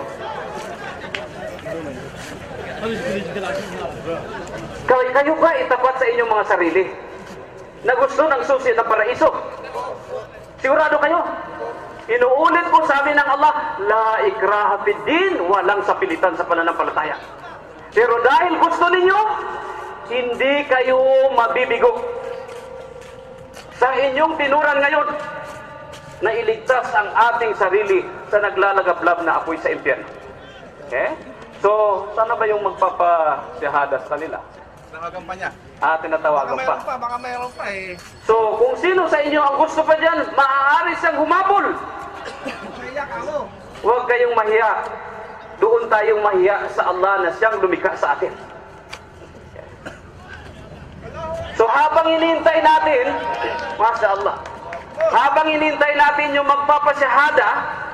Kayo, kayo ba itapat sa inyong mga sarili na gusto ng susi ng paraiso? Sigurado kayo? Inuulit ko, sabi ng Allah, la ikraha fid din, walang sapilitan sa pananampalataya. Pero dahil gusto ninyo, hindi kayo mabibigo sa inyong tinuran ngayon na iligtas ang ating sarili sa naglalagablab na apoy sa impyerno. Okay? So, sana ba yung magpapasihadas kanila? Tinawagan pa niya. Ah, tinatawagan Baka pa. mayroon pa, baka mayroon pa eh. So, kung sino sa inyo ang gusto pa dyan, maaari siyang humabol. Naiyak ako. Huwag kayong mahiya. Doon tayong mahiya sa Allah na siyang lumikha sa atin. So, habang inintay natin, Masya Allah, habang inintay natin yung magpapasyahada,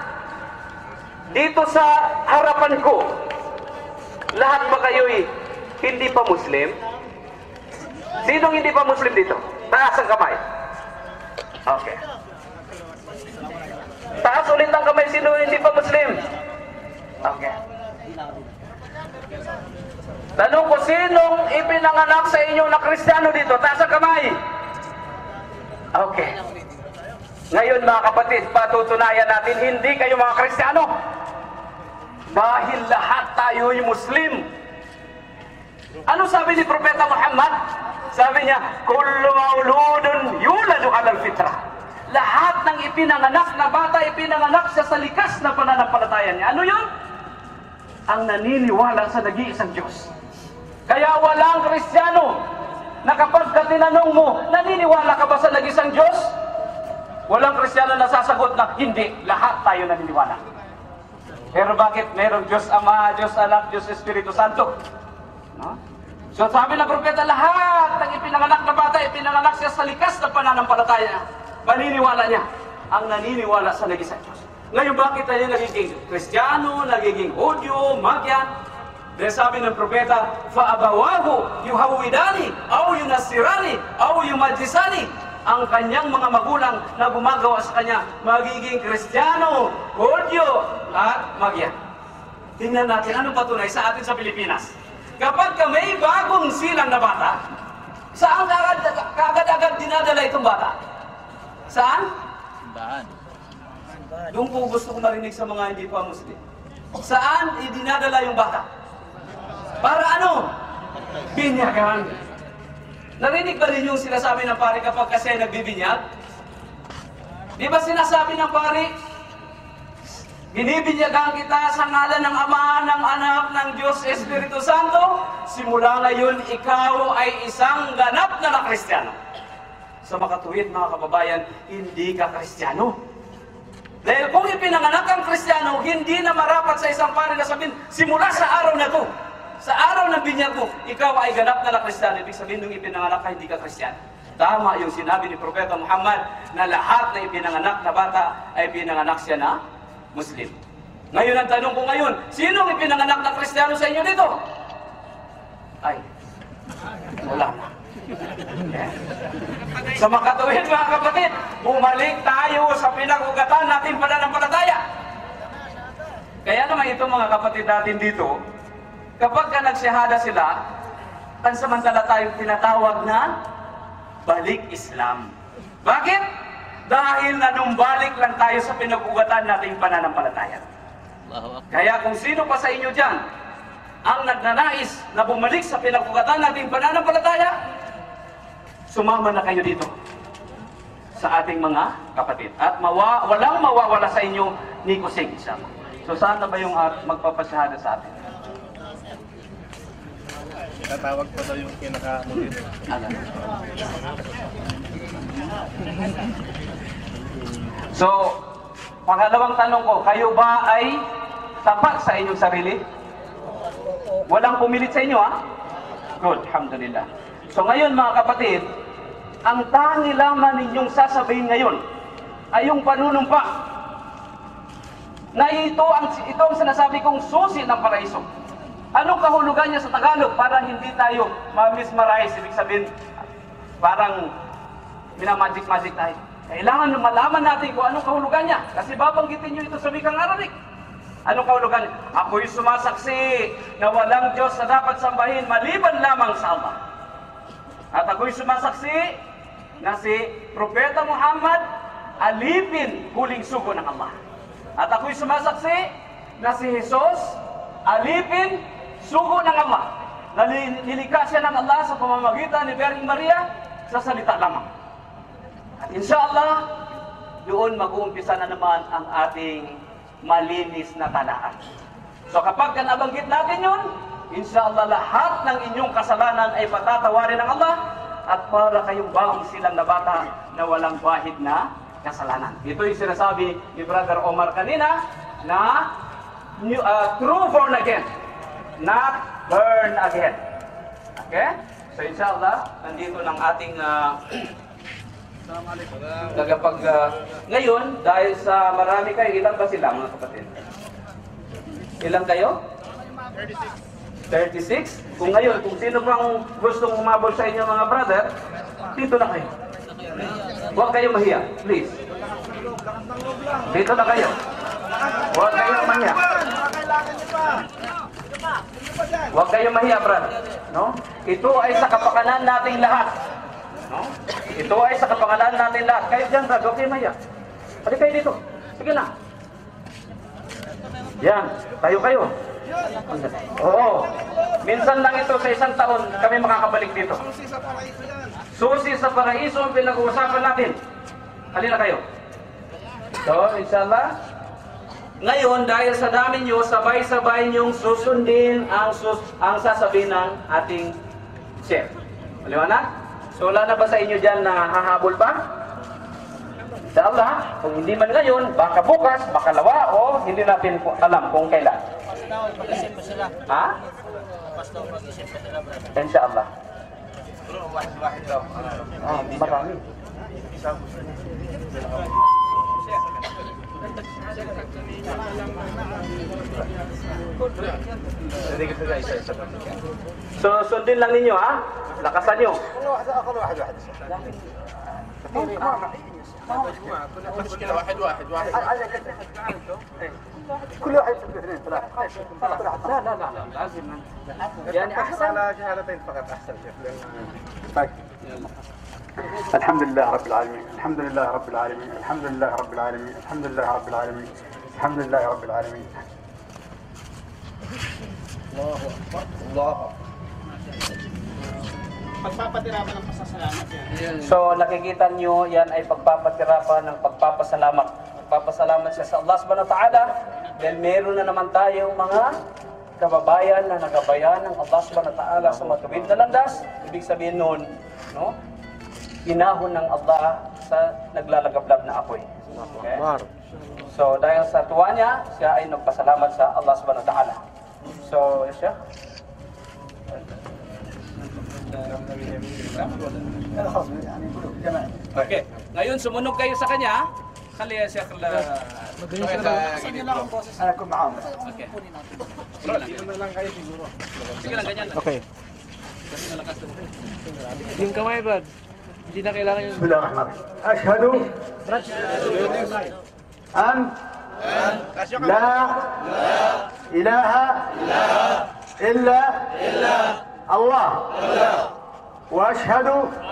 dito sa harapan ko, lahat ba kayo'y hindi pa Muslim? Sinong hindi pa Muslim dito? Taas ang kamay. Okay. Taas ulit ang kamay, sino hindi pa Muslim? Okay. Tanong ko, sinong ipinanganak sa inyo na Kristiyano dito? Taas ang kamay. Okay. Ngayon mga kapatid, patutunayan natin, hindi kayo mga Kristiyano. Dahil lahat tayo'y Muslim. Ano sabi ni Propeta Muhammad? Sabi niya, kullu mauludun yuladu alal fitrah. Lahat ng ipinanganak na bata, ipinanganak siya sa likas na pananampalataya niya. Ano yun? Ang naniniwala sa nag-iisang Diyos. Kaya walang Kristiyano na kapag ka tinanong mo, naniniwala ka ba sa nag-iisang Diyos? Walang Kristiyano na sasagot na hindi. Lahat tayo naniniwala. Pero bakit mayroong Diyos Ama, Diyos Anak, Diyos Espiritu Santo? No? So sabi ng propeta, lahat ng ipinanganak na bata, ipinanganak siya sa likas na pananampalataya. Paniniwala niya ang naniniwala sa nag-iisang Diyos. Ngayon bakit tayo nagiging Kristiyano, nagiging Hudyo, Magyan? Dahil sabi ng propeta, fa'abawahu yuhawidani, aw yunasirani, aw yumajisani. Ang kanyang mga magulang na gumagawa sa kanya magiging Kristiyano, Hudyo, at Magyan. Tingnan natin anong patunay sa atin sa Pilipinas. Kapag ka may bagong silang na bata, saan kaagad-agad dinadala itong bata? Saan? Simbahan. Doon po gusto ko marinig sa mga hindi pa Muslim. Saan idinadala yung bata? Para ano? Binyagan. Narinig ba rin yung sinasabi ng pari kapag kasi nagbibinyag? Di ba sinasabi ng pari, Binibinyagan kita sa ngalan ng Ama, ng Anak, ng Diyos, Espiritu Santo. Simula ngayon, ikaw ay isang ganap na na Kristiyano. Sa makatuwid, mga kababayan, hindi ka Kristiyano. Dahil kung ipinanganak kang Kristiyano, hindi na marapat sa isang pari na sabihin, simula sa araw na to, sa araw ng binyag mo, ikaw ay ganap na na Kristiyano. Ibig sabihin, nung ipinanganak ka, hindi ka Kristiyano. Tama yung sinabi ni Propeta Muhammad na lahat na ipinanganak na bata ay pinanganak siya na Muslim. Ngayon ang tanong ko ngayon, sinong ipinanganak na Kristiyano sa inyo dito? Ay, wala na. Yeah. Sa makatuwid, mga kapatid, bumalik tayo sa pinag-ugatan natin pananampalataya. Kaya naman ito, mga kapatid natin dito, kapag ka nagsihada sila, pansamantala tayong tinatawag na balik Islam. Bakit? Dahil nanumbalik lang tayo sa pinag-ugatan nating pananampalataya. Kaya kung sino pa sa inyo dyan ang nagnanais na bumalik sa pinag-ugatan nating pananampalataya, sumama na kayo dito sa ating mga kapatid. At mawa, walang mawawala sa inyo ni Kusig Isama. So saan na ba yung uh, magpapasyahada sa atin? Tatawag pa daw yung kinaka-mulit. Ano? So, pangalawang tanong ko, kayo ba ay tapat sa inyong sarili? Walang pumilit sa inyo, ha? Good, alhamdulillah. So ngayon, mga kapatid, ang tangi lamang ninyong sasabihin ngayon ay yung panunumpa na ito ang, ito ang sinasabi kong susi ng paraiso. Anong kahulugan niya sa Tagalog para hindi tayo ma-mismarize? Ibig sabihin, parang minamagic-magic tayo. Kailangan malaman natin kung anong kahulugan niya. Kasi babanggitin niyo ito sa wikang Arabic. Anong kahulugan niya? Ako'y sumasaksi na walang Diyos na dapat sambahin maliban lamang sa Allah. At ako'y sumasaksi na si Propeta Muhammad alipin huling sugo ng Allah. At ako'y sumasaksi na si Jesus alipin sugo ng Allah. Na nilikha siya ng Allah sa pamamagitan ni Birheng Maria sa salita lamang. At inshallah, doon mag-uumpisa na naman ang ating malinis na talaan. So kapag nabanggit natin yun, inshallah lahat ng inyong kasalanan ay patatawarin ng Allah at para kayong bagong silang na bata na walang bahid na kasalanan. Ito yung sinasabi ni Brother Omar kanina na new, uh, true born again, not burn again. Okay? So inshallah, nandito ng ating uh, Tagapag, uh, ngayon, dahil sa marami kayo, ilan ba sila mga kapatid? Ilan kayo? thirty-six? Kung ngayon, kung sino pang gustong umabol sa inyo mga brother, dito na kayo. Huwag kayo mahiya, please. Dito na kayo. Huwag kayo mahiya. Huwag kayo mahiya, brother. No? Ito ay sa kapakanan nating lahat. No? Ito ay sa kapangalan natin lahat. Kayo dyan, brad, okay maya. Halika kayo dito. Sige na. Yan, tayo kayo. Oo. Minsan lang ito sa isang taon kami makakabalik dito. Susi sa paraiso yan. Susi sa paraiso ang pinag-uusapan natin. Halina kayo. So, inshallah. Ngayon, dahil sa dami nyo, sabay-sabay nyong susundin ang, sus ang sasabihin ng ating chef. Maliwanag? So wala na ba sa inyo dyan na hahabol pa? Inshallah, kung hindi man ngayon, baka bukas, baka lawa, o hindi natin alam kung kailan. Ha? Inshallah. Ah, marami. So sundin lang ninyo, ha? Lakasan nyo. مشكلة واحد واحد واحد كل واحد يحب اثنين ثلاثة لا لا لا لازم يعني احسن على شهادتين فقط احسن طيب الحمد لله رب العالمين الحمد لله رب العالمين الحمد لله رب العالمين الحمد لله رب العالمين الحمد لله رب العالمين الله أكبر الله أكبر Pagpapatirapan ng pasasalamat yan. So nakikita nyo, yan ay pagpapatirapan ng pagpapasalamat. Pagpapasalamat siya sa Allah subhanahu wa ta'ala dahil meron na naman tayong mga kababayan na nagabayan ng Allah subhanahu wa ta'ala sa matuwid na landas. Ibig sabihin nun, no? Inahon ng Allah sa naglalagablab na apoy. Okay? So dahil sa tuwa niya, siya ay nagpasalamat sa Allah subhanahu wa ta'ala. So, siya. Okay. Ngayon sumunod kayo sa kanya. Kaliya siya kala. Ako معاهم. Okay. Sige lang kayo siguro. Sige lang ganyan. Okay. Yung kamay, Brad. Hindi na kailangan yung... بسم الله الرحمن الرحيم. أشهد أن لا إله إلا الله وأشهد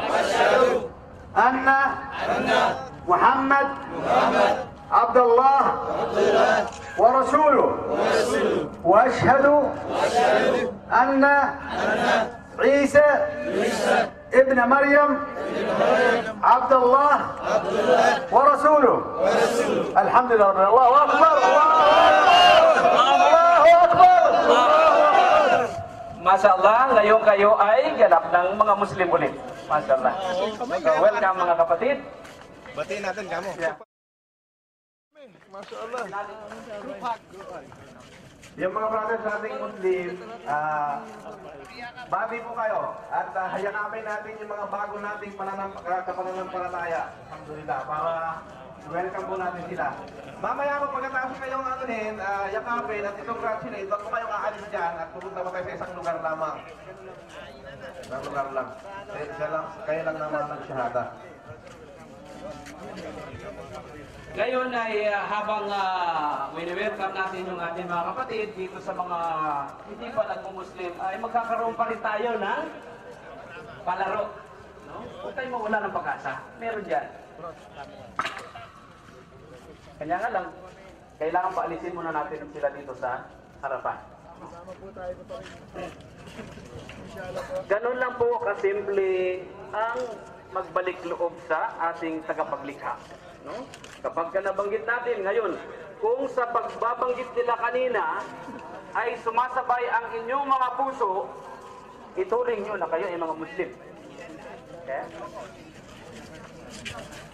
أن محمد عبد الله ورسوله وأشهد أن عيسى ابن مريم عبد الله ورسوله الحمد لله رب الله أكبر الله أكبر. Masya Allah, ngayon kayo ay ganap ng mga Muslim ulit. Masya Allah. So, welcome mga kapatid. Batiin natin kamo. Yung mga brothers nating Muslim, ah, babi po kayo at uh, hayakapin natin yung mga bago nating pananam, kapananampalataya. Alhamdulillah, para welcome po natin sila. Mamaya po pagkatapos kayong anuhin, uh, yakapin at itong gradsyon na ito, kung kayong aalis dyan at pupunta po kayo sa isang lugar lamang. Isang lugar lang. Kaya, siya lang, kayo lang naman nagsyahada. Ngayon ay uh, habang uh, wini-welcome natin yung ating mga kapatid dito sa mga hindi pa nagmumuslim, ay magkakaroon pa rin tayo ng palaro. No? Huwag tayong mawala ng pag-asa. Meron dyan. Kanya nga lang, kailangan paalisin muna natin sila dito sa harapan. Ganun lang po kasimple ang magbalik loob sa ating tagapaglikha. No? Kapag ka nabanggit natin ngayon, kung sa pagbabanggit nila kanina ay sumasabay ang inyong mga puso, ituring nyo na kayo ay mga Muslim. Okay?